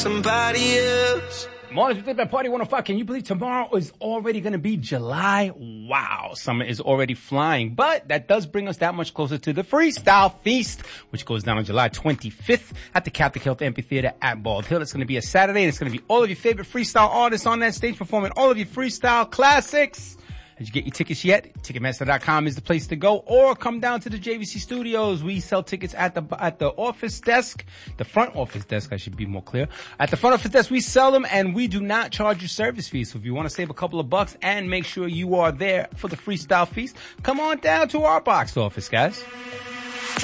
somebody else. Mornings with Dip at Party 105. Can you believe tomorrow is already going to be July? Wow. Summer is already flying. But that does bring us that much closer to the Freestyle Feast, which goes down on July 25th at the Catholic Health Amphitheater at Bald Hill. It's going to be a Saturday, and it's going to be all of your favorite freestyle artists on that stage performing all of your freestyle classics. Did you get your tickets yet? Ticketmaster.com is the place to go, or come down to the JVC studios. We sell tickets at the office desk, the front office desk, I should be more clear. At the front office desk, we sell them, and we do not charge you service fees. So if you want to save a couple of bucks and make sure you are there for the Freestyle Feast, come on down to our box office, guys.